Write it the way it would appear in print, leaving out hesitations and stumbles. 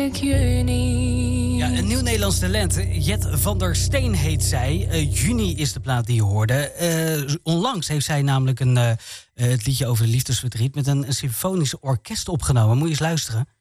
Ja, een nieuw Nederlands talent. Jet van der Steen heet zij. Juni is de plaat die je hoorde. Onlangs heeft zij namelijk het liedje over liefdesverdriet met een symfonisch orkest opgenomen. Moet je eens luisteren.